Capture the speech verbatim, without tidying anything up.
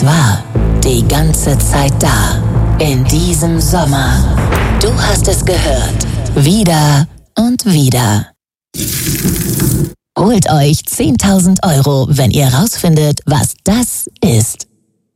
Es war die ganze Zeit da. In diesem Sommer. Du hast es gehört. Wieder und wieder. Holt euch zehntausend Euro, wenn ihr rausfindet, was das ist.